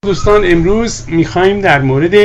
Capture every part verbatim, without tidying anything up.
دوستان امروز میخوایم در مورد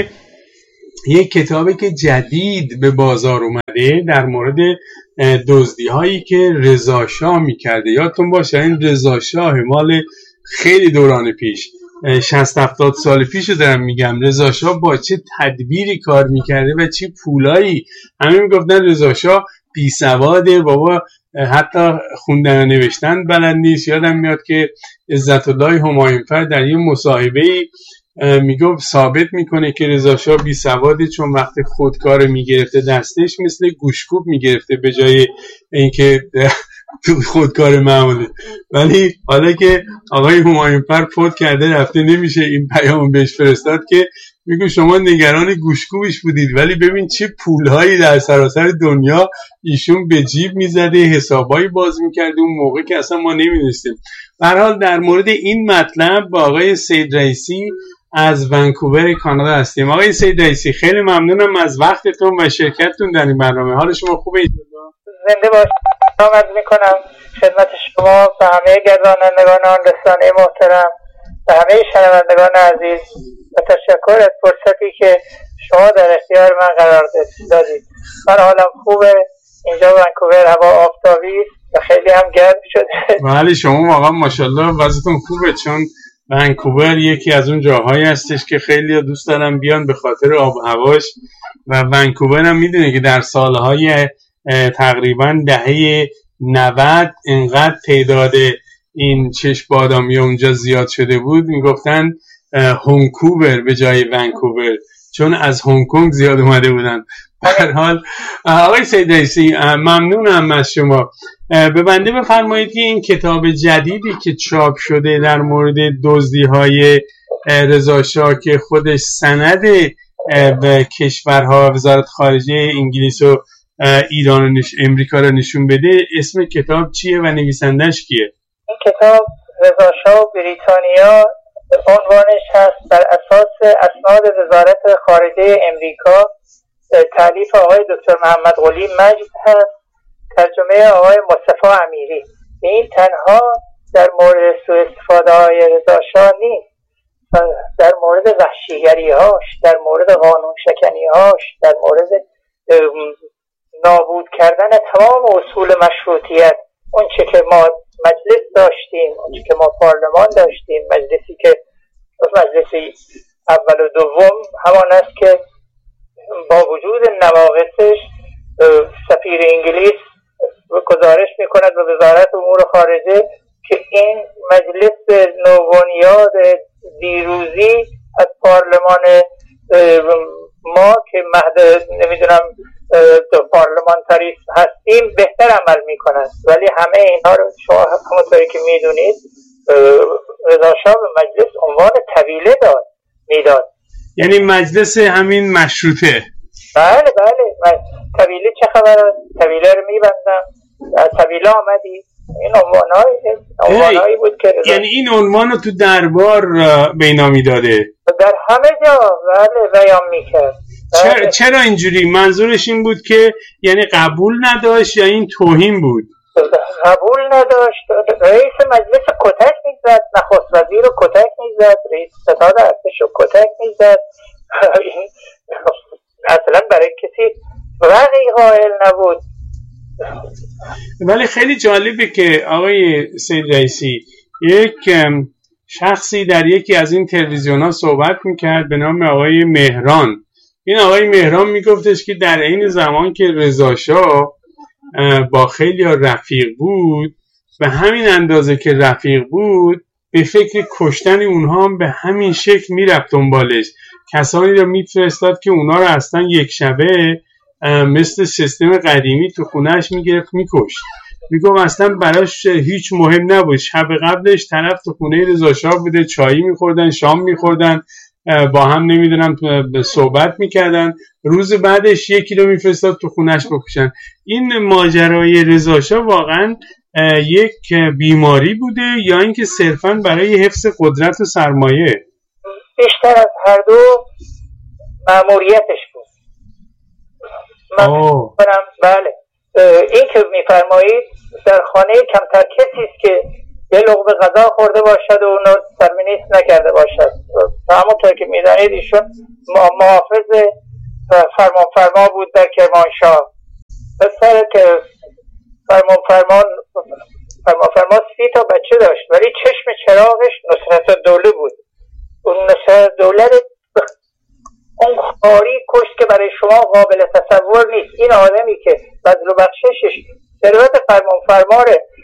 یک کتابی که جدید به بازار اومده در مورد دزدی هایی که رضا شاه میکرده. یادتون باشه این رضا شاه مال خیلی دوران پیش، شصت هفتاد سال پیش رو دارم میگم. رضا شاه با چه تدبیری کار میکرده و چه پولایی. همه میگفتن رضا شاه بی سواده، بابا حتی خوندن و نوشتن بلد نیست. یادم میاد که عزت الله همایونفر در یه مصاحبه‌ای میگفت ثابت میکنه که رضا شاه بی سواده، چون وقتی خودکار میگرفته دستش مثل گوشکوب میگرفته به جای اینکه خودکار معمولی. ولی حالا که آقای همایونفر فوت کرده رفته، نمیشه این پیام بهش فرستاد که میگه شما نگران گوشکوبش بودید، ولی ببین چه پولهایی در سراسر دنیا ایشون به جیب میزده، حسابایی باز میکرده اون موقع که اصلا ما نمیدونستیم. به هر حال در مورد این مطلب با آقای سید رئیسی از ونکوور کانادا هستیم. آقای سید رئیسی خیلی ممنونم از وقتتون و شرکتتون در این برنامه. حال شما خوبه؟ زنده باشید. سلام میکنم خدمت شما و همه گردانندگان آن رسانه محترم و همه شنوندگان عزیز و تشکر از فرصتی که شما در اختیار من قرار دادید. من حالم خوبه، اینجا ونکوور هوا آفتابی و خیلی هم گرم شده. بله شما واقعا ماشاءالله وضعتون خوبه، چون ونکوور یکی از اون جاهایی هستش که خیلی دوست دارم بیان به خاطر آب و هواش. و ونکوور هم میدونه که در سالهای تقریبا دهه نود اینقدر تعداد این چشم بادامی اونجا زیاد شده بود، میگفتن هونکوور به جای ونکوور، چون از هنگ کنگ زیاد اومده بودن. به هر حال آقای سید رئیسی ممنونم از شما. به بنده بفرمایید که این کتاب جدیدی که چاپ شده در مورد دزدی‌های رضا شاه که خودش سند به کشورها وزارت خارجه انگلیس و ایران و نش... امریکا رو نشون بده، اسم کتاب چیه و نویسندش کیه؟ این کتاب رضا شاه بریتانیا عنوانش هست، بر اساس اسناد وزارت خارجه امریکا، تالیف آقای دکتر محمد قلی مجد هست، ترجمه آقای مصطفی امیری. این تنها در مورد سوء استفاده های رضا شاه نیست، در مورد وحشیگری هاش، در مورد قانون شکنی هاش، در مورد نابود کردن تمام اصول مشروطیت، اون چه که ما مجلس داشتیم، اون چه که ما پارلمان داشتیم، مجلسی که مجلسی اول و دوم همان است که با وجود نواقصش سفیر انگلیس گزارش میکند به وزارت امور خارجه که این مجلس نوبنیاد دیروزی از پارلمان ما که مهد نمیدونم پارلمانتاریسم هستیم بهتر عمل میکنند. ولی همه اینها رو شما همونطوری که میدونید رضا شاه به مجلس عنوان طویله داد میداد، یعنی مجلس همین مشروطه. بله بله طویله چه خبره؟ طویله رو میبندم، طویله آمدی. این عنوانهایی عنوانهایی بود که رضا... یعنی این عنوان رو تو دربار به اینا میداده، در همه جا بله بیان میکرد. چرا, چرا اینجوری؟ منظورش این بود که یعنی قبول نداشت یا این توهین بود؟ قبول نداشت. رئیس مجلس کتک میزد، نخست وزیر رو کتک میزد، رئیس ستاد ارتش رو کتک میزد. اصلا برای کسی رقی قائل نبود. ولی خیلی جالبه که آقای سید رئیسی یک شخصی در یکی از این تلویزیون ها صحبت میکرد به نام آقای مهران. این آقای مهران میگفتش که در این زمان که رضا شاه با خیلی رفیق بود، به همین اندازه که رفیق بود به فکر کشتن اونها هم به همین شکل میرفت دنبالش. کسانی رو میفرستاد که اونها رو اصلا یک شبه مثل سیستم قدیمی تو خونهش میگرفت میکشت. میگم اصلا براش هیچ مهم نبود. شب قبلش طرف تو خونه رضا شاه بوده، چایی میخوردن، شام میخوردن، با هم نمیدونم صحبت میکردن، روز بعدش یکی رو میفرستاد تو خونش بکشن. این ماجرای رضا شاه واقعا یک بیماری بوده یا اینکه صرفا برای حفظ قدرت و سرمایه؟ بیشتر از هر دو مأموریتش بود. من کنم بله این که میفرمایید در خانه کمتر کسی است که یه لقمه غذا خورده باشد و اونو ترمینیست نکرده باشد. و همونطور که میدانید ایشون محافظ فرمان فرما بود در کرمانشاه. مثلا که فرمان فرمان فرمان فرما سی تا بچه داشت ولی چشم چراغش نصرت الدوله بود. اون نصرت الدوله اون خاری کشت که برای شما قابل تصور نیست. این آدمی که بذل و بخششش ثروت فرمان فرما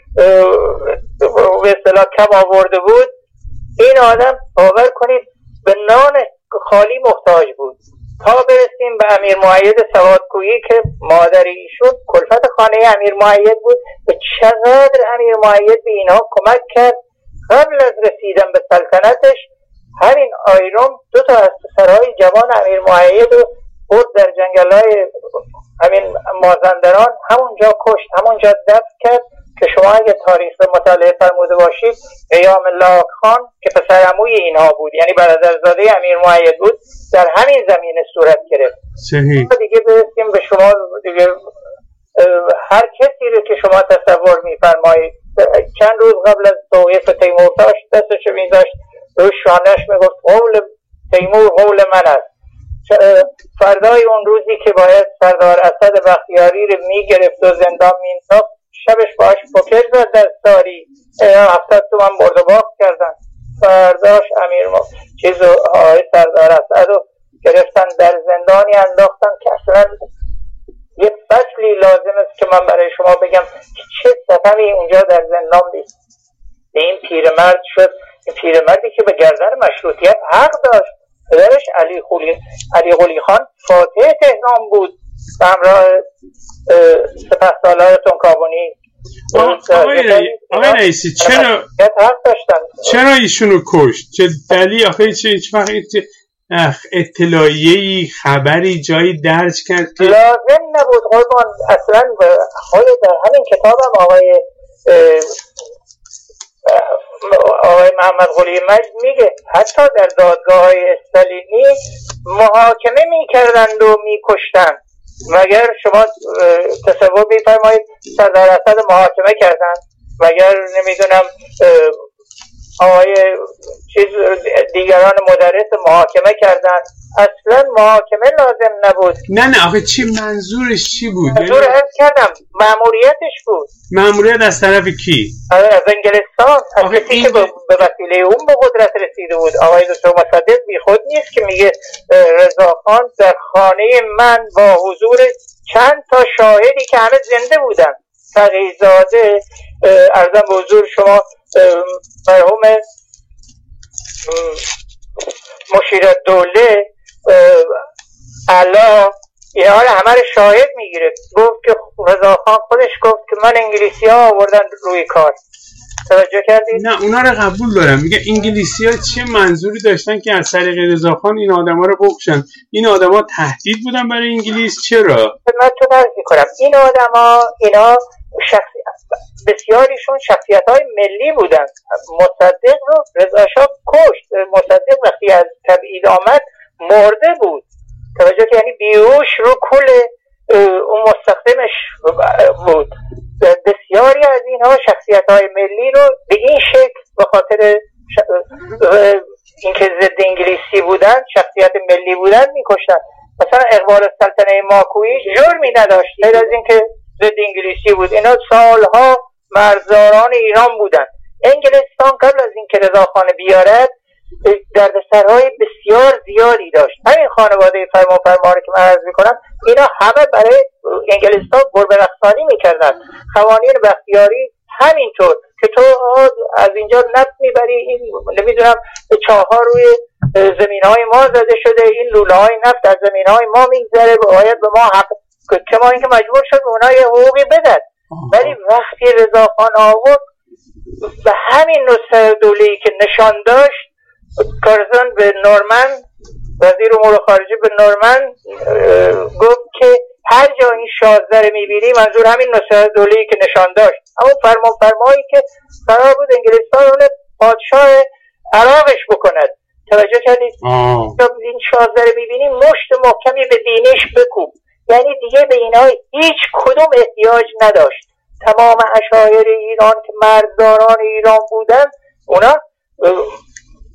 به اصطلاح کم آورده بود، این آدم باور کنید به نان خالی محتاج بود. تا برسیم به امیر مؤید سوادکویی که مادر ایشون کلفت خانه امیر مؤید بود و چقدر امیر مؤید به اینها کمک کرد. قبل از رسیدن به سلطنتش همین آیروم دو تا از پسرهای جوان امیر مؤید رو برد در جنگل‌های همین مازندران، همونجا کشت، همونجا دفن کرد که شما اگه تاریخ مطالعه فرموده باشید قیام الله خان که پسر عموی اینها بود، یعنی برادرزاده امیر مؤید بود، در همین زمینه صورت گرفت. صحیح. دیگه برسیم به شما دیگه هر کسی رو که شما تصور می‌فرمایید چند روز قبل از توقیف تیمورتاش دستش می‌ذاشت روی شانه‌اش میگفت قول تیمور قول من است. فردای اون روزی که باید سردار اسد بختیاری رو میگرفت و زندان مینداخت، شبش باش پوکر زد در ساری، هفتاد تومن برد و باخت کردن. فرداش امیر ما چیز آقای سردار اسد رو گرفتن در زندانی انداختن که اصلا یک فصلی لازم است که من برای شما بگم که چه ستمی اونجا در زندان دید. این پیرمرد شد، این پیرمردی که به گردن مشروطیت حق داشت. پدرش علی قلی علی قلی خان فاتح تهران بود به همراه سپهسالار تنکابونی. آقای رئیسی چرا چرا ایشونو کشت؟ چه دلیل؟ آخه چه هیچ وقت اطلاعیه‌ای خبری جایی درج کرد که لازم نبود قربان. اصلا خود در همین کتابم آقای آقای محمد قلی مجد میگه حتی در دادگاه‌های استالینی محاکمه میکردند و میکشتند. مگر شما تصور میفرمایید سردار اسد محاکمه کردند؟ مگر نمیدونم آقای چیز دیگران مدرس محاکمه کردند؟ اصلا محاکمه لازم نبود. نه نه آخه چی منظورش چی بود؟ منظور عرض کردم مأموریتش بود. مأموریت از طرف کی؟ از انگلستان، از کسی این... که به وسیله اون به قدرت رسیده بود. آقای دکتر مصدق بی خود نیست که میگه رضاخان در خانه من با حضور چند تا شاهدی که همه زنده بودن، تقی‌زاده، عرضم به حضور شما مرحوم مشیرالدوله، علا، اینا رو همه رو شاهد میگیره. گفت که رضاخان خودش گفت که من انگلیسی ها آوردن روی کار. توجه کردید؟ نه اونا رو قبول دارم. میگه انگلیسی ها چه منظوری داشتن که از طریق رضاخان این آدم ها رو بکشن؟ این آدم ها تهدید بودن برای انگلیس؟ چرا؟ خدمتتون عرض میکنم این آدم ها اینا شخصی بسیاریشون شخصیت های ملی بودن. مصدق رو رضا شاه کشت. مصدق وقتی از تبعید آمد مرده بود. توجه که یعنی بیهوش رو کل اون مستخدمش بود. بسیاری از اینها شخصیت های ملی رو به این شکل به خاطر ش... اینکه ضد انگلیسی بودن، شخصیت ملی بودن میکشتن. مثلا اقبال السلطنه ماکویی جرمی نداشت غیر از اینکه ضد انگلیسی بود. اینا سالها مرزداران ایران بودن. انگلستان قبل از اینکه رضاخان بیارد دردسرهای بسیار زیادی داشت. همین خانواده فرمان فرما رو که من عرض میکنم اینا همه برای انگلستان گربه رقصانی میکردن. قوانین بختیاری همینطور که تو از اینجا نفت میبری، این نمیدونم چاها روی زمین های ما زده شده، این لوله های نفت از زمین های ما میگذره، باید به ما حق که ما اینکه مجبور شد اونا یه حقوقی بدن. ولی وقتی رضاخان آورد به همین نصر دوله‌ای که نشان داشت، کارزن به نورمن وزیر امور خارجه به نورمن گفت که هر جا این شازده رو میبینی، منظور همین نصر دوله‌ای که نشان داشت، اما فرمان فرمایی که قرار بود انگلستان اون پادشاه عراقش بکند. توجه کردید؟ این شازده رو میبینی مشت محکمی به دینش بکوب. یعنی دیگه به اینها هیچ کدوم احتیاج نداشت. تمام اشایر ایران که مرزداران ایران بودن اونا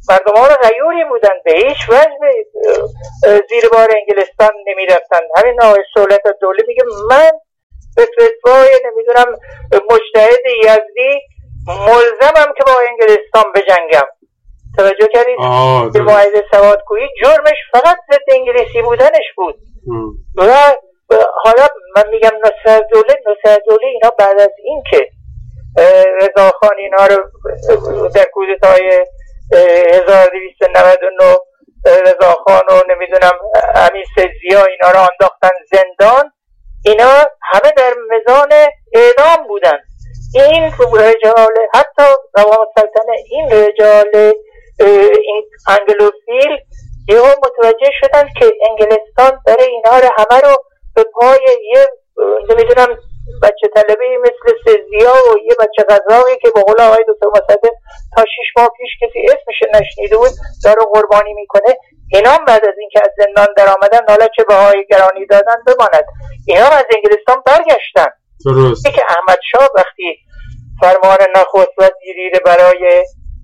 مردمان غیوری بودن، به هیچ وجه زیر بار انگلستان نمی رفتن. همین آقای سهولت دوله میگه من به فتوای نمیدونم مجتهد یزدی ملزمم که با انگلستان بجنگم. توجه کردید؟ به معاهده سوادکویی جرمش فقط ضد انگلیسی بودنش بود. م. و حالا من میگم نصرالدوله نصرالدوله اینا بعد از این که رضاخان اینا رو در کودتای هزار و دویست و نود و نه رضاخان و نمیدونم امیر سید-ضیا اینا رو انداختن زندان، اینا همه در میزان اعدام بودن. این رجال حتی قوام السلطنه این رجال این انگلوفیل یهو متوجه شدن که انگلستان داره اینا رو همه رو به پای یه نمیدونم بچه طلبه مثل سید-ضیا و یه بچه قزاقی که به قول آقای دکتر مصدق تا شیش ماه پیش کسی اسمش نشنیده بود داره قربانی میکنه. اینا بعد از اینکه از زندان در آمدن، حالا چه بهای گرانی دادن بماند، اینا از انگلستان برگشتن. درست. که احمد شاه وقتی فرمان نخست وزیری برای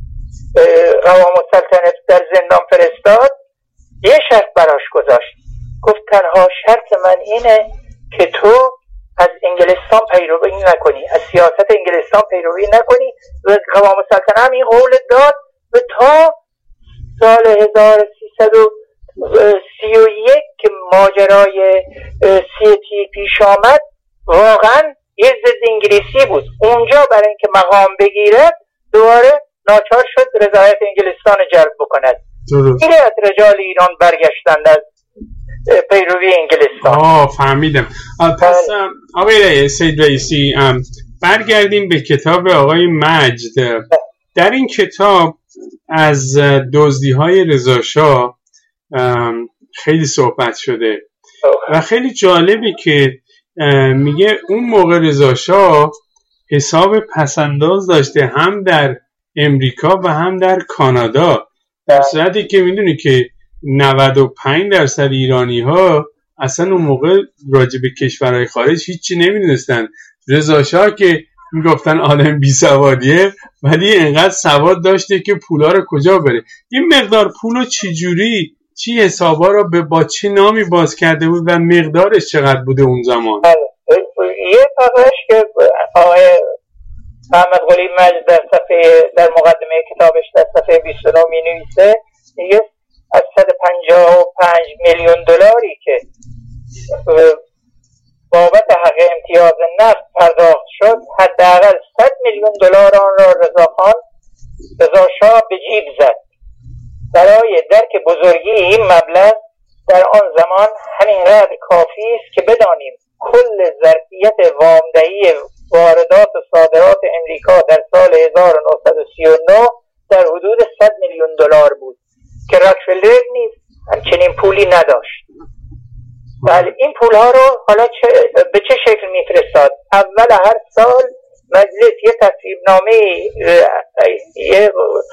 قوام السلطنه در زندان فرستاد، یه شرط براش گذاشت، گفت تنها شرط من اینه که تو از انگلستان پیروی نکنی، از سیاست انگلستان پیروی نکنی. و قوام السلطنه هم این قول داد و تا سال هزار و سیصد و سی و یک که ماجرای سیتی پیش آمد واقعا یه ضد انگلیسی بود. اونجا برای اینکه مقام بگیره دوباره ناچار شد رضایت انگلستان جلب بکند. خیلی از رجال ایران برگشتند از پیروی انگلستان. آه فهمیدم. پس آقای سید رئیسی برگردیم به کتاب آقای مجد. در این کتاب از دزدی‌های رضا شاه خیلی صحبت شده و خیلی جالبه که میگه اون موقع رضا شاه حساب پسنداز داشته هم در امریکا و هم در کانادا، در صورتی که میدونی که نود و پنج درصد ایرانی ها اصلا اون موقع راجع به کشورهای خارج هیچی نمیدونستن. رضا شاه که میگفتن آدم بی سوادیه ولی انقدر سواد داشته که پولا رو کجا بره. این مقدار پولو چی جوری چی حسابا رو به با چه نامی باز کرده بود و مقدارش چقدر بوده اون زمان؟ یه فقرش که آقای محمد قلی مجد در صفحه در مقدمه کتابش در صفحه بیست و نه می نویسه، میگه از صد و پنجاه و پنج میلیون دلاری که بابت حق امتیاز نفت پرداخت شد، حداقل صد میلیون دلار آن را رضاخان رضا شاه به جیب زد. برای درک بزرگی این مبلغ در آن زمان همینقدر کافی است که بدانیم کل ظرفیت وامدهی واردات و صادرات امریکا در سال هزار و نهصد و سی و نه در حدود صد میلیون دلار بود که راکفلر نیز همچنین پولی نداشت. بله این پولها رو حالا چه به چه شکل میفرستاد؟ اول هر سال مجلس یه تصویبنامه یه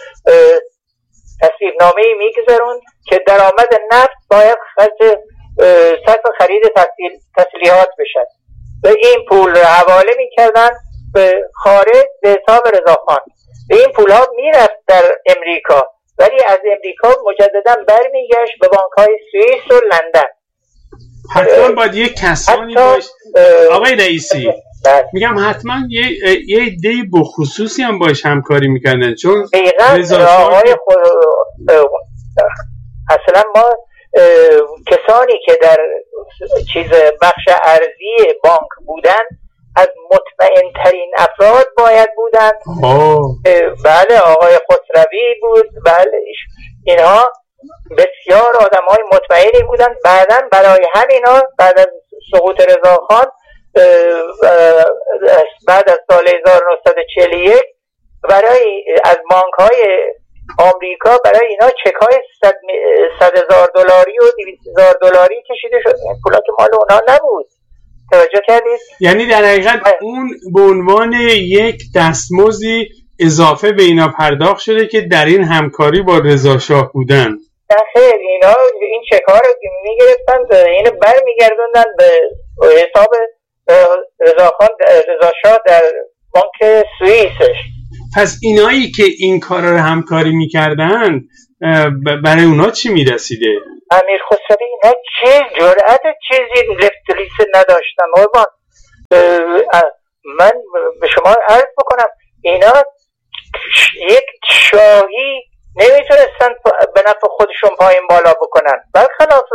تصویبنامه میگذارون که درآمد نفت باید خرج صرف خرید تسلیحات بشد و این پول رو حواله میکردن به خارج به حساب رضاخان. و این پول ها میرفت در امریکا ولی از امریکا مجددا برمیگشت به بانک های سوئیس و لندن. حتما باید یک کسانی باش آقای رئیسی میگم حتما یه یه عده بخصوصی هم باش همکاری میکردن، چون آقای خود اصلا ما کسانی که در چیز بخش ارزی بانک بودن از مطمئن ترین افراد باید بودن. بله آقای خسروی بود، بله اینها بسیار آدم های مطمئنی بودن. بعدا برای همینا بعد از سقوط رضاخان بعد از سال هزار و نهصد و چهل و یک برای از بانک های آمریکا برای اینا چک های صد هزار دلاری و دویست هزار دلاری کشیده شد. این پولا که مال اونا نبود. توجه کردید؟ یعنی در حقیقت اون به عنوان یک دستمزدی اضافه به اینا پرداخت شده که در این همکاری با رضا شاه بودن. خیر اینا این چک ها رو میگرفتن اینو بر میگردوندن به حساب رضاخان رضا شاه در بانک سوئیسش. پس اینایی که این کارا رو همکاری میکردن برای اونا چی میرسیده؟ امیر خسروی اینا چه جرأت چیزی لفت لیست نداشتن. قربان من به شما عرض بکنم اینا یک شاهی نمیتونستن به نفع خودشون پایین بالا بکنن، برخلاف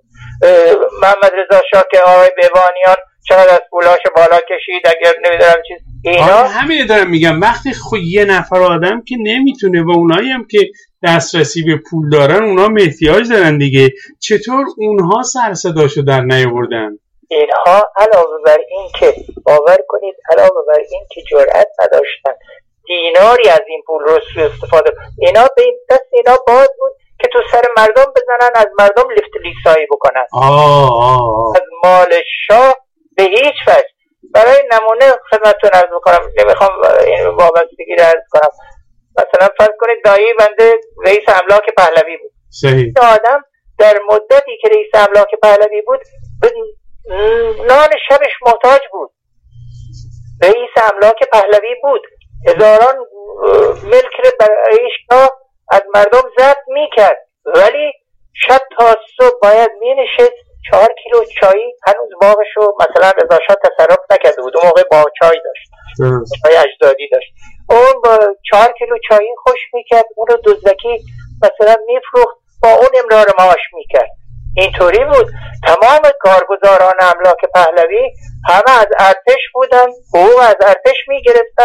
محمد رضا شاه که آقای بهبانیان چقدر از پولاش بالا کشید. اگر نمیدونم چیز اینا همین دارم میگم وقتی خود یه نفر آدم که نمیتونه و اونایی هم که دسترسی به پول دارن اونا هم احتیاج دارن دیگه، چطور اونها سر صداشو در نیاوردن؟ اینها علاوه بر این که باور کنید علاوه بر این که جرأت نداشتن دیناری از این پول رو سوء استفاده، اینا به این دست اینا باز بود که تو سر مردم بزنن، از مردم لفت لیسایی بکنن. آه آه. از مال شاه به هیچ وجه. برای نمونه خدمتتون عرض بکنم، نمیخوام این وابستگی رو عرض کنم، مثلا فرض کنید دایی بنده رئیس املاک پهلوی بود. صحیح. آدم در مدتی که رئیس املاک پهلوی بود به نان شبش محتاج بود. رئیس املاک پهلوی بود، هزاران ملک رو برای شاه از مردم ضبط میکرد، ولی شب تا صبح باید مینشست چهار کیلو چایی، هنوز باغشو مثلا رضا شاه تصرف نکرده بود، اون موقع باغ چای داشت، چای اجدادی داشت، اون با چهار کیلو چایی خوش میکرد، اون رو دزدکی مثلا میفروخت، با اون امرار معاش میکرد. اینطوری بود. تمام کارگزاران املاک پهلوی همه از ارتش بودن، حقوق از ارتش میگرفتن.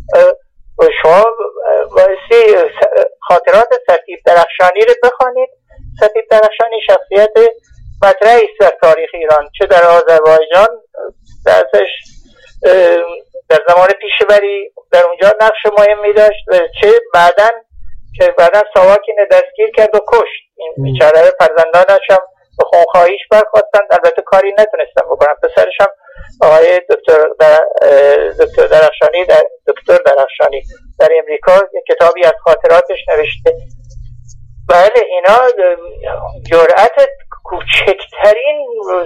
شما باعثی خاطرات سفید درخشانی رو بخوانید. سفید درخشانی شخصیت مطرحی است در تاریخ ایران، چه در آذربایجان درسش در زمان پیشوری در اونجا نقش مهمی داشت، چه بعدن که بعدن ساواکین دستگیر کرد و کشت. این بیچاره فرزندانش هم به خونخواهیش برخواستند، البته کاری نتونستن بکنن. پسرش هم آقای دکتر در دکتر درخشانی در دکتر درخشانی در امریکا یک کتابی از خاطراتش نوشته. بله اینا جرأت کوچکترین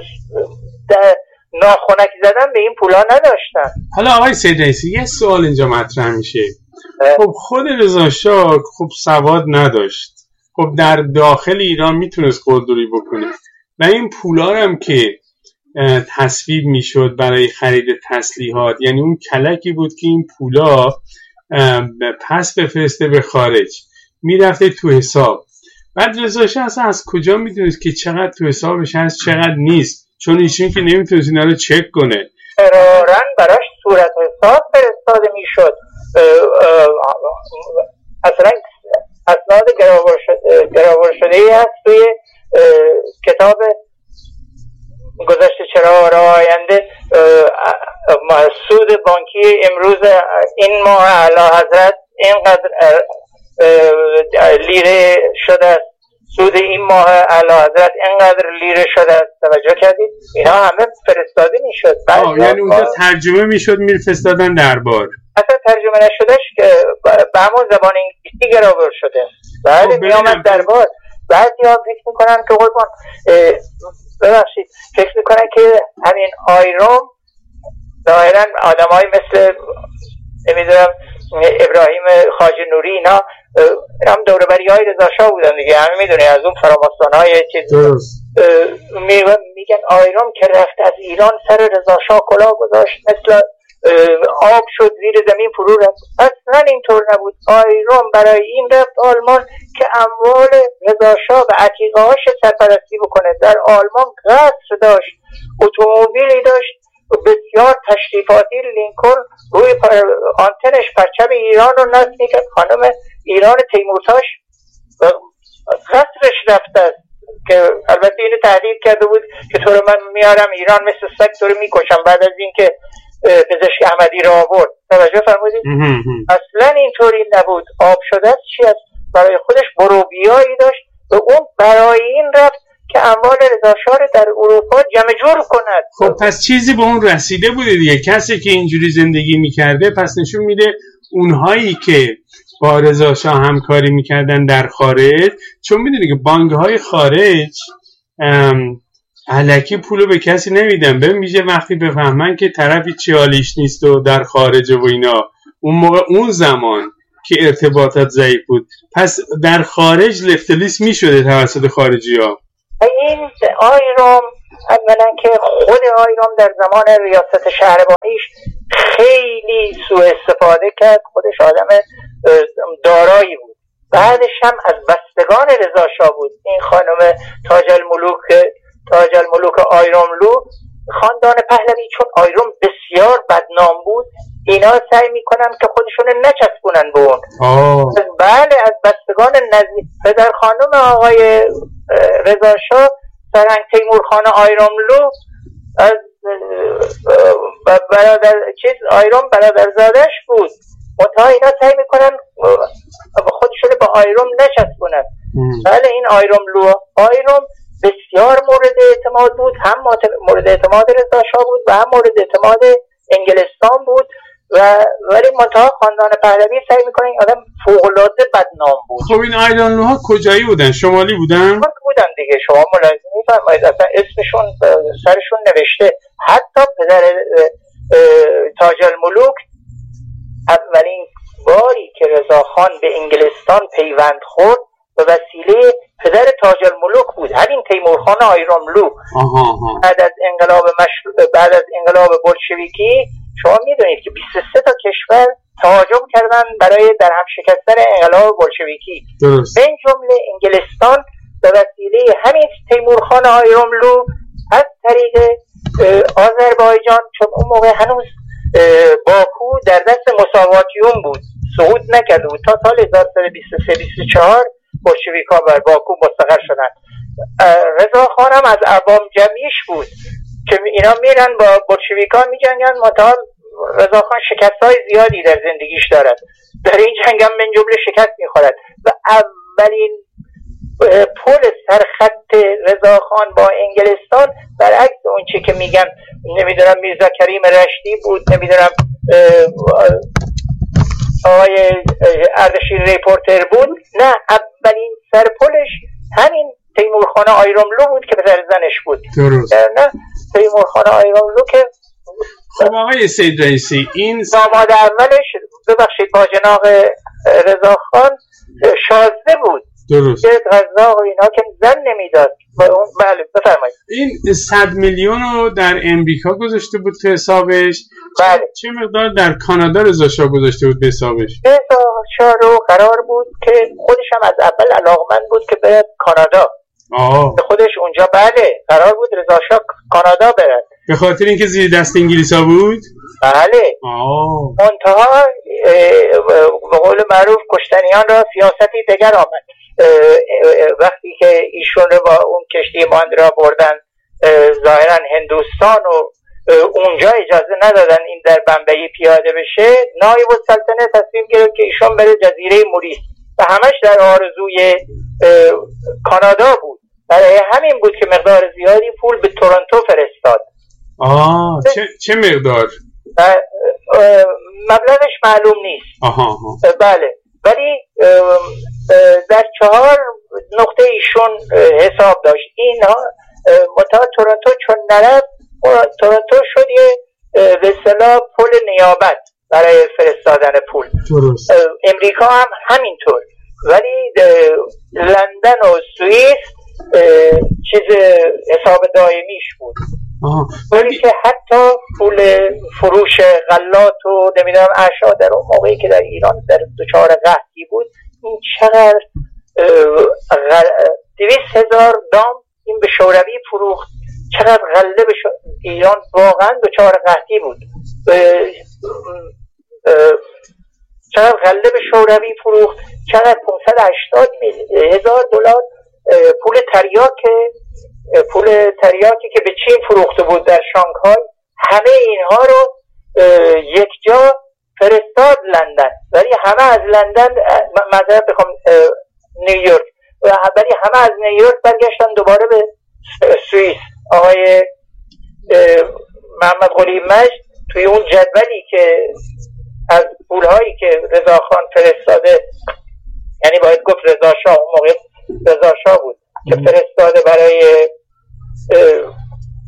ناخنک زدن به این پولا نداشتن. حالا آقای سید رئیسی یه سوال اینجا مطرح میشه. خب خود رضا شاه خب سواد نداشت، خب در داخل ایران میتونست قلدری بکنه و این پولا هم که تصویب میشد برای خرید تسلیحات، یعنی اون کلکی بود که این پولا پس بفرسته به خارج، میرفته تو حساب. بعد رضا شاه اصلا از کجا میدونست که چقدر تو حسابش هست چقدر نیست؟ چون ایشون که نمیتونست اینا رو چک کنه. اقرارا براش صورت حساب فرستاده میشد. اصلا اسناد گراور شده ای هست توی کتاب گذشته چرا را آینده، سود بانکی امروز این ماه اعلی حضرت اینقدر لیره شده است، سود این ماه اعلی حضرت اینقدر لیره شده است. توجه کردید؟ اینا همه فرستاده میشد. یعنی اونجا ترجمه میشد میفرستادن دربار. اصلا ترجمه نشدهش که به همون زبان انگلیسی گراور شده. بله میامد دربار. بعضی ها فکر میکنن که قربان ببخشید فکر میکنن که همین آیروم ظاهرا آدم های مثل نمیدونم ابراهیم خواجه نوری اینا هم دوربری های رضا شاه بودن دیگه، همه میدونی از اون فراماسون های چیز میگن آیروم که رفت از ایران سر رضا شاه کلاه گذاشت، مثل آب شد زیر زمین فرو رفت. اصلا اینطور نبود. آیروم برای این رفت آلمان که اموال رضا شاه و عتیقه هاش سرپرستی بکنه. در آلمان قصر داشت، اتومبیلی داشت بسیار تشریفاتی، لینکلن روی آنتنش پرچم ایران رو نصب میکرد. خانم ایران تیمورتاش قصرش رفته که البته اینو تهدید کرده بود که تو رو من میارم ایران مثل سگ تو رو میکشم بعد از اینکه پزشک احمدی رو آورد. توجه فرمودید؟ اصلا اینطوری نبود. آب شده است چی است؟ برای خودش بروبیایی داشت و اون برای این رفت که اموال رضا شاه در اروپا جمع جور کند. خب پس چیزی به اون رسیده بوده دیگه. کسی که اینجوری زندگی میکرده پس نشون میده اونهایی که با رضا شاه همکاری میکردن در خارج، چون میدونی که بانک‌های خارج الکی پولو به کسی نمیدن. ببین میشه وقتی بفهمن که طرفی چی حالیش نیست و در خارج و اینا اون موقع اون زمان که ارتباطات ضعیف بود، پس در خارج لفتلیس می شده توسط خارجی ها. این آیرام اولا که خود آیرام در زمان ریاست شهربانیش خیلی سوء استفاده کرد، خودش آدم دارایی بود. بعدش هم از بستگان رضا شاه بود. این خانم تاج الملوک تاج الملوک آیراملو، خاندان پهلوی، چون آیرام بسیار بدنام بود، اینا سعی میکنن که خودشون نچسبونن به اون. بله، از بستگان نزدیک پدر خانم آقای رضا شاه سرهنگ تیمور خان آیراملو از برادر چیز آیرام برادرزادش بود. منتها اینا سعی میکنن خودشون به آیرام نچسبونن. بله، این آیراملو آیرام بسیار مورد اعتماد بود، هم مورد اعتماد رضا شاه بود و هم مورد اعتماد انگلستان بود. و ولی منتها خاندان پهلوی سعی میکنن این آدم فوق‌العاده بدنام بود. خب این آیراملوها کجایی بودن؟ شمالی بودن؟ ترک بودن دیگه. شما ملاحظه میفرمایید اصلا اسمشون سرشون نوشته. حتی پدر تاج الملوک اولین باری که رضاخان به انگلستان پیوند خورد به وسیله پدر تاج الملوک بود، همین تیمورخان آیراملو. بعد از انقلاب مشروع بعد از انقلاب بولشویکی شما میدونید که بیست و سه تا کشور تهاجم کردن برای در هم شکستن انقلاب بولشویکی، به این جمله انگلستان به وسیله همین تیمورخان آیراملو از طریق آذربایجان، چون اون موقع هنوز باکو در دست مساواتیون بود، صعود نکرده بود تا سال هزار و سیصد و بیست و سه بیست و چهار بولشویک‌ها بر باکو مستقر شدن. رضا خان هم از عوام جمعیش بود که اینا میرن با بولشویک‌ها میجنگن. منتها رضا خان شکست‌های زیادی در زندگیش دارد، در این جنگ هم من جمله شکست میخورد و اولین پل سرخط رضا خان با انگلستان برعکس اون چی که میگن نمیدونم میرزا کریم رشدی بود، نمیدونم آقای اردشیر ریپورتر بود، نه، اولین سرپلش همین تیمورخان آیراملو بود که پدر زنش بود. درست. نه، تیمورخان آیراملو که خب آقای سید رئیسی این داماد اولش ببخشید باجناق رضا خان شازده بود. درست. که غذا و اینا که زن نمیداد. بله بفرمایید. این صد میلیون رو در امریکا گذاشته بود تو حسابش. بله. چه مقدار در کانادا رضا شاه گذاشته بود به حسابش؟ رضا شاه رو قرار بود که خودش هم از اول علاقمند بود که بره کانادا. آه. خودش اونجا بله قرار بود رضا شاه کانادا بره. به خاطر اینکه زیر دست انگلیسا بود؟ بله. آه. منتها به قول معروف کشتنیان را سیاستی دگر آمد. وقتی که ایشون رو با اون کشتی ماندرا بردن ظاهرا هندوستان و اونجا اجازه ندادن این در بمبئی پیاده بشه، نایب السلطنه تصمیم گرفت که ایشون بره جزیره موریس و همش در آرزوی کانادا بود. برای همین بود که مقدار زیادی پول به تورنتو فرستاد. آه چه, چه مقدار؟ مبلغش معلوم نیست. آها آها. بله، ولی در چهار نقطه ایشون حساب داشت. اینا متا تورنتو چون نرفت، تورنتو شد یه به اصطلاح پل نیابت برای فرستادن پول. درست. امریکا هم همینطور، ولی لندن و سوئیس چیز حساب دائمیش بود. ولی که حتی پول فروش غلات و نمیدونم اشیا در اون موقعی که در ایران در دچار قحطی بود، این چقدر دویست هزار دام این به شوروی فروخت، چقدر غله به ایران واقعا دچار قحطی بود، چقدر غله به شوروی فروخت، چقدر پانصد و هشتاد هزار دلار پول تریاک پول تریاکی که به چین فروخته بود در شانگهای، همه اینها رو یک جا فرستاد لندن، ولی همه از لندن معذرت بخوام نیویورک، ولی همه از نیویورک برگشتن دوباره به سوئیس. آقای محمد قلی مجد توی اون جدولی که از پولهایی که رضا خان فرستاده، یعنی باید گفت رضا شاه، اون موقع رضا شاه بود که فرستاده برای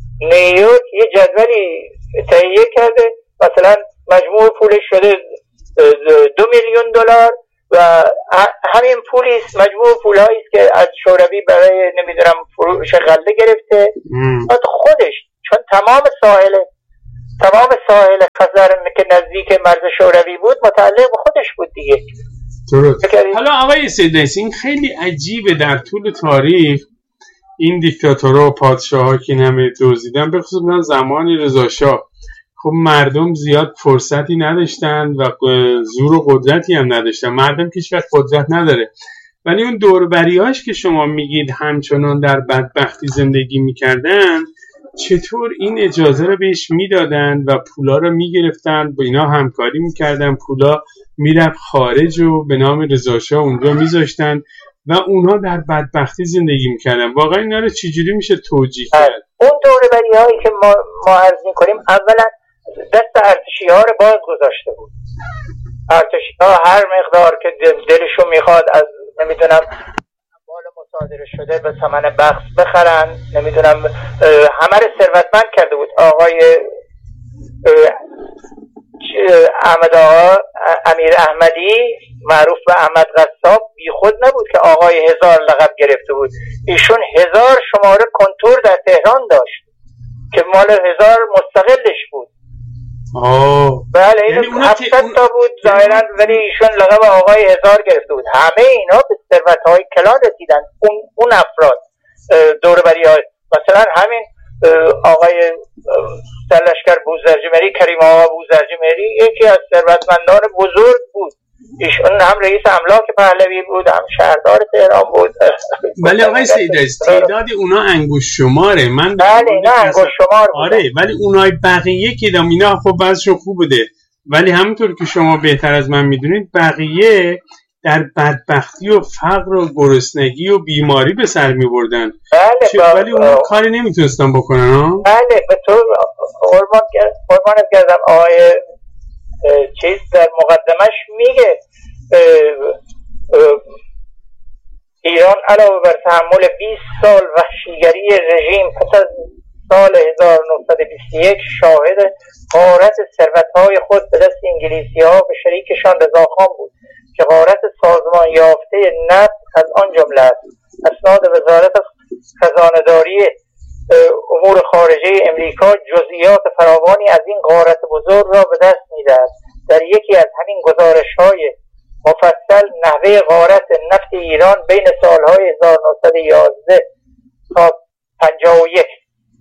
نیویورک، یه جدولی تهیه کرده، مثلا مجموع پولش شده دو میلیون دلار و همین پولی است، مجموع پولایی است که از شوروی برای نمیدونم فروش غله گرفته. بعد خودش چون تمام ساحل تمام ساحل خزر که نزدیک مرز شوروی بود متعلق به خودش بود دیگه. درست. حالا آقای سیدنیس این خیلی عجیبه، در طول تاریخ این دیکتاتورها و پادشاه‌ها که همه دزدیدن، به خصوص من زمان رضا شاه، خب مردم زیاد فرصتی نداشتن و زور و قدرتی هم نداشتن. مردم که هیچ وقت قدرت نداره، ولی اون دوربریاش که شما میگید همچنان در بدبختی زندگی میکردن، چطور این اجازه رو بهش میدادن و پولا رو میگرفتن، با اینا همکاری میکردن، پولا میرفت خارج و به نام رضا شاه اونجا میذاشتن و اونها در بدبختی زندگی میکردن. واقعا اینا رو چجوری میشه توجیه کرد؟ اون دوربری هایی که ما, ما عرض میکنیم اولا دست ارتشی ها رو باز گذاشته بود. ارتشی ها هر مقدار که دلشون میخواد از نمیدونم مال مصادره شده به ثمن بخس بخرن، نمیدونم همه رو ثروتمند کرده بود. آقای احمد آقا امیر احمدی معروف به احمد قصاب بی خود نبود که آقای هزار لقب گرفته بود. ایشون هزار شماره کنتور در تهران داشت که مال هزار مستقلش بود. آه. بله این هفتصد تا بود ظاهرا، ولی ایشون لقب آقای هزار گرفته بود. همه اینا به ثروت‌های کلان رسیدن. اون اون افراد دوربری‌ها، مثلا همین آقای سرلشکر بوزرجمری، کریم آقا بوزرجمری یکی از ثروتمندان بزرگ بود. ایشون هم رئیس املاک پهلوی بود، هم شهردار تهران بود. ولی آقای سیدنیس تعداد اونا انگوش شماره. من بله اینا انگوش شمار بود. آره ولی اونای بقیه که دام اینا خب بعضشون خوب بوده، ولی همونطور که شما بهتر از من میدونید بقیه در بدبختی و فقر و گرسنگی و بیماری به سر میبردن. بله ولی اونا کاری نمیتونستن بکنن ها؟ بله به طور قربانت کردم. آقای چیز در مقدمش میگه ایران علاوه بر تحمل بیست سال وحشیگری رژیم پس از سال هزار و نهصد و بیست و یک شاهد غارت ثروت‌های خود به دست انگلیسی‌ها به شریکشان رضاخان بود که غارت سازمان یافته نفت از آن جمله است. اسناد وزارت خزانه‌داری امور خارجه امریکا جزئیات فراوانی از این غارت بزرگ را به دست می‌دهد. در یکی از همین گزارش‌های مفصل نحوه غارت نفت ایران بین سال‌های هزار و نهصد و یازده تا پنجاه و یک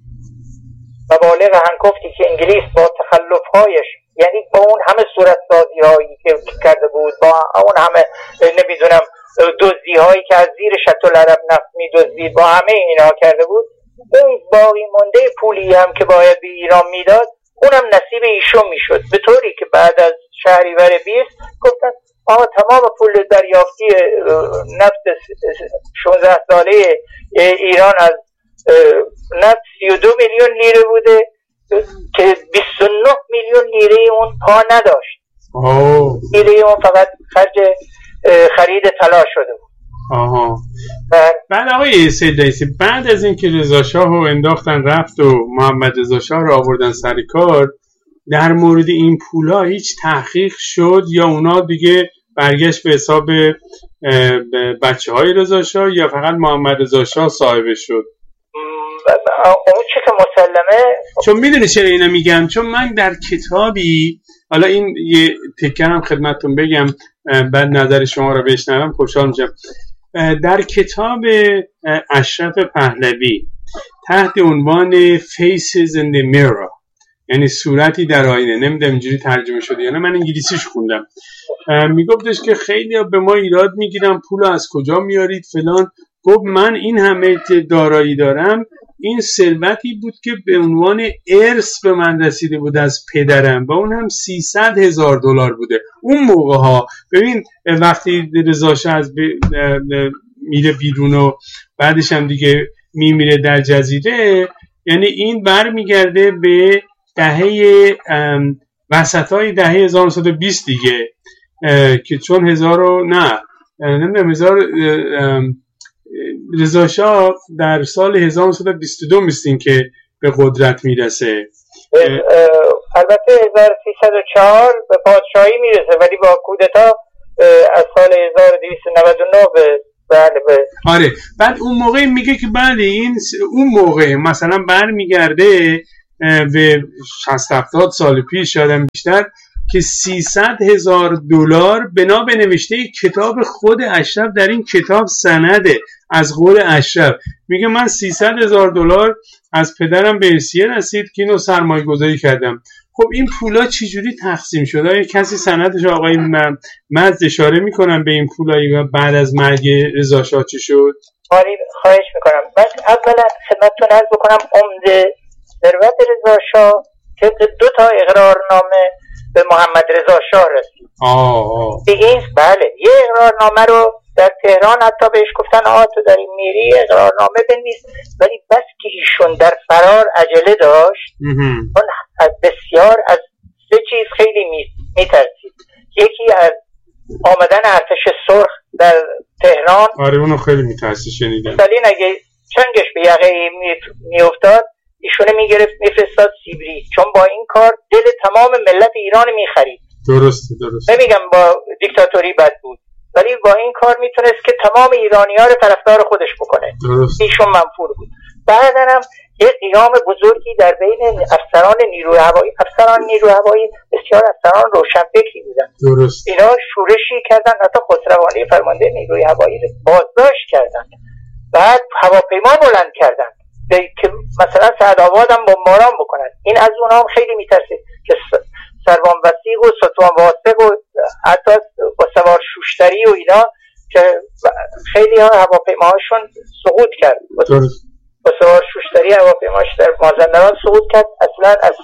مبالغ هنگفتی که انگلیس با تخلف‌هایش، یعنی با اون همه صورتسازی‌هایی که کرده بود، با اون همه نمیدونم دزدی‌هایی که از زیر شط العرب نفت می‌دزدید، با همه اینا کرده بود، اون باقی مونده پولی هم که باید به ایران میداد اونم نصیب ایشون میشد، به طوری که بعد از شهریور بیست گفتن آقا تمام پول دریافتی نفت شانزده ساله ایران از نفت سی و دو میلیون لیره بوده که بیست و نه میلیون لیره اون پا نداشت. لیره اون فقط خرج خرید طلا شده بود. آها. بعد آقای سیدنیس بعد از اینکه رضا شاه رو انداختن رفت و محمد رضا شاه رو آوردن سر کار، در مورد این پولا هیچ تحقیق شد یا اونا دیگه برگشت به حساب بچه های رضا شاه یا فقط محمد رضا شاه صاحبش شد؟ اون چی که مسلمه، چون میدونی چرا اینو میگم، چون من در کتابی، حالا این یه تکه هم خدمتتون بگم بعد نظر شما رو بشنوم خوشحال میشم. در کتاب اشرف پهلوی تحت عنوان Faces in the Mirror، یعنی صورتی در آینه، نمیدونم اینجوری ترجمه شده یا نه، من انگلیسیش خوندم، میگفتش که خیلی به ما ایراد میگیرن پول از کجا میارید فلان. گفت من این همه دارایی دارم، این ثروتی بود که به عنوان ارث به من رسیده بود از پدرم و اون هم سیصد هزار دلار بوده اون موقع ها. ببین وقتی رضا شاه از میره بیرون و بعدش هم دیگه میمیره در جزیره، یعنی این بر میگرده به دهه وسطای دهه هزار و نهصد و بیست دیگه، که چون هزار و نه نمیدونم هزار رضا شاه در سال هزار و نهصد و بیست و دو میستین که به قدرت میرسه. البته هزار و سیصد و چهار به پادشاهی میرسه، ولی با کودتا از سال هزار و دویست و نود و نه به بله به آره. بعد اون موقع میگه که بله این اون موقع مثلا برمیگرده به شصت هفتاد سال پیش شدم بیشتر که سیصد هزار دلار بنا به نوشته کتاب خود اشرف در این کتاب سنده از قول اشرف. میگه من سیصد هزار دلار از پدرم به ارثیه رسید که اینو سرمایه گذاری کردم. خب این پولا چجوری تقسیم شد؟ آیا کسی سندش آقای مزد اشاره میکنن به این پولایی بعد از مرگ رضا شاه چی شد؟ آره خواهش میکنم. من اولا خدمتتون عرض بکنم عمده ثروت رضا شاه که دو تا اقرارنامه به محمد رضا شاه رسید. آه دیگه بله یه اقرارنامه رو در تهران حتی بهش گفتن آه تو در این میری اقرارنامه بنویس، ولی بس که ایشون در فرار عجله داشت اون از بسیار از سه چیز خیلی میترسید. یکی از آمدن ارتش سرخ در تهران. آره اونو خیلی میترسید شنیدم. سالین اگه چنگش به یقه میافتاد ایشونه میگرفت میفرستاد سیبری، چون با این کار دل تمام ملت ایران میخرید. درسته درسته. نمیگم با دیکتاتوری بد بود، ولی با این کار میتونست که تمام ایرانی ها رو طرفدار خودش بکنه. درست. ایشون منفور بود. بعدن هم یه قیام بزرگی در بین افسران نیروی هوایی، افسران نیروی هوایی بسیار افسران روشنفکری بودن. درست. اینا شورشی کردن، حتی خسروانی فرمانده نیروی هوایی رو بازداشت کردن. بعد هواپیما بلند کردن که مثلا سعدآباد هم بمباران بکنن. این از اونها هم خیلی میترسید که سروان وثیق و ستوان واثق و حتی با سوار شوشتری و اینا که خیلی ها هواپیماهاشون سقوط کرد. درست. با سوار شوشتری هواپیماش در مازندران سقوط کرد. اصلا از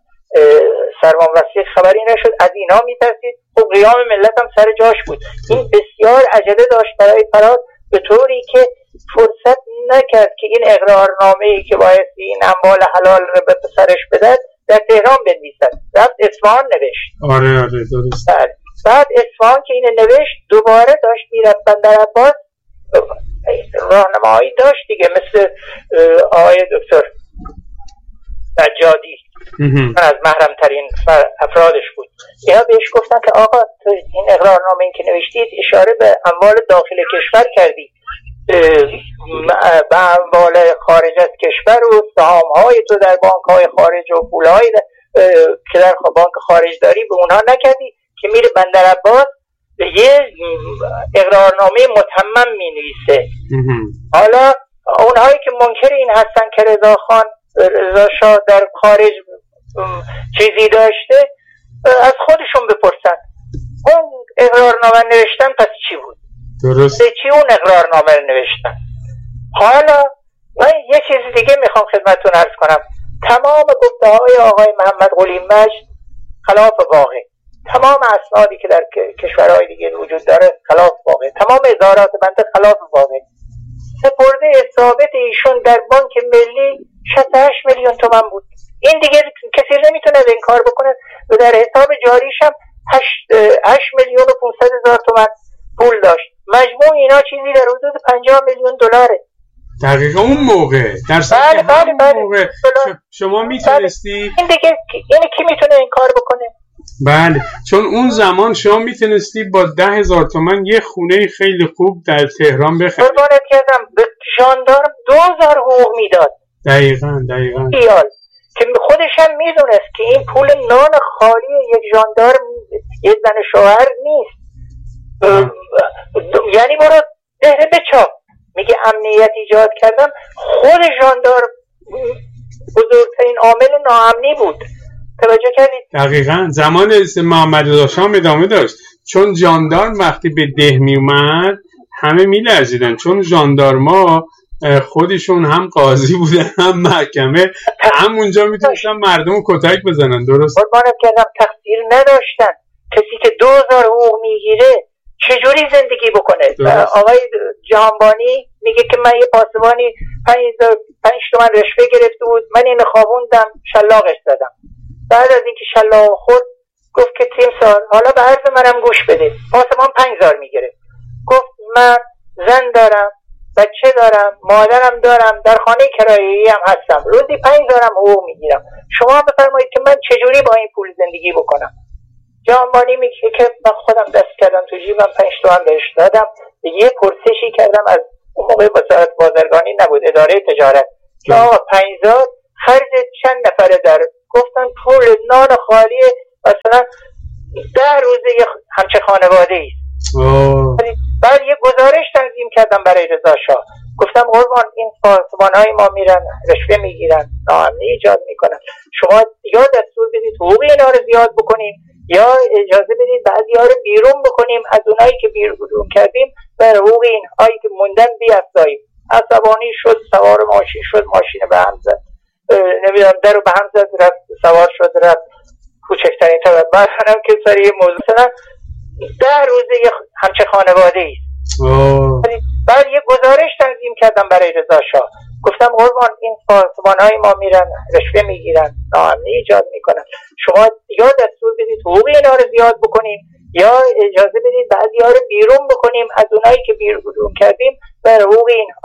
سروان وثیق خبری نشد. از اینا میترسید. خب قیام ملت هم سر جاش بود. این بسیار عجله داشت برای فرار، به طوری که فرصت نکرد که این اقرارنامه‌ای که باید این اموال حلال رو به پسرش بدهد در تهران بنویسد. رفت اصفهان نوشت. آره آره درست. بعد, بعد اصفهان که اینو نوشت دوباره داشت میرفت بندر عباس، راهنمایی داشت دیگه، مثل آقای دکتر نجادی از محرم ترین افرادش بود. اینا بهش گفتن که آقا تو این اقرارنامه این که نوشتید اشاره به اموال داخل کشور کردی، به اموال خارج از کشور و سهام‌های تو در بانک‌های خارج و پول‌های که در بانک خارج داری به اونها نکردی، که میره بندر عباس یه اقرارنامه متمم می‌نویسه. حالا اونهایی که منکر این هستن که رضا خان رضا شاه در خارج چیزی داشته از خودشون بپرسن اون اقرارنامه نوشتن پس چی بود؟ درست. چی اون اقرارنامه رو نوشتن؟ حالا من یه چیز دیگه میخوام خدمتتون عرض کنم. تمام گفته های آقای محمد قلی مجد خلاف واقع، تمام اسنادی که در کشورهای دیگه وجود داره خلاف واقع، تمام اظهارات بنده خلاف واقع. سپرده ثابت ایشون در بانک ملی شصت و هشت میلیون تومان بود. این دیگه کسی نمیتونه این کار بکنه و در حساب جاریش هم هشت میلیون و پانصد هزار تومان پول داشت. مجموع اینا چیزی در حدود پنجاه میلیون دلاره. دقیقا اون موقع در بله بله بله موقع شما میتونستی این دیگه این کی میتونه این کار بکنه؟ بله، چون اون زمان شما میتونستی با ده هزار تومن یه خونه خیلی خوب در تهران بخری. قربانت کردم به ژاندارم دو هزار حقوق میداد. دقیقاً دقیقاً. ایال که خودش هم میدونست که این پول نان خالی یک ژاندارم یک زن شوهر نیست. یعنی برو دهره بچاپ. میگه امنیت ایجاد کردم. خود ژاندارم بزرگترین عامل ناامنی بود. توجه کردید؟ دقیقاً. زمان محمد رضا شاه ادامه داشت، چون ژاندارم وقتی به ده می اومد همه میلرزیدن، چون ژاندارما خودشون هم قاضی بودن هم محکمه، همونجا میتونستن مردم رو کتک بزنن. درست. قربانت کردم تقصیر نداشتن. کسی که دو هزار حقوق میگیره چجوری زندگی بکنه؟ درست. آقای جهانبانی میگه که من یه پاسبانی پنج تومن رشوه گرفته بود، من اینو خوابوندم شلاقش زدم. بعد از اینکه شلاق خورد گفت که تیم سال حالا به عرض منم گوش بده. پاسبان پنج هزار میگیره. گفت من زن دارم بچه دارم، مادرم دارم، در خانه کرایه‌ای هم هستم، روزی پنج دارم حقوق میگیرم. شما بفرمایید که من چجوری با این پول زندگی بکنم؟ جانبانی میگه که من خودم دست کردم تو جیبم، پنج تومن بهش دادم. یه پرسشی کردم از اون موقع وزارت بازرگانی نبود، اداره تجارت، که آقا پنج خرج چند نفره داره؟ گفتن پول نان خالی مثلا ده روزه یه همچه خانواده ای. بعد یه گزارش تنظیم کردم برای رضا شاه، گفتم قربان این پاسبان های ما میرن رشوه میگیرن، ناامنی ایجاد میکنن، شما یا دستور بدید حقوق اینا رو زیاد بکنیم یا اجازه بدید بعضی ها رو بیرون بکنیم، از اونایی که بیرون کردیم بر حقوق این هایی که موندن بیافزاییم. عصبانی شد، سوار ماشین شد، ماشین به هم زد، نمیدونم در رو به هم زد، رفت سوار شد رفت کوچکترین طرف. بعد هم که سر یه موضوع مثلا ده روزه یه همچه خانواده ای. بعد یه گزارش تنظیم کردم برای رضا شاه، گفتم قربان این پاسبان های ما میرن رشوه میگیرن، ناامنی ایجاد میکنن، شما یا دستور بدید حقوق اینا رو زیاد بکنیم یا اجازه بدید بعضی ها رو بیرون بکنیم، از اونایی که بیرون کردیم بر حقوق این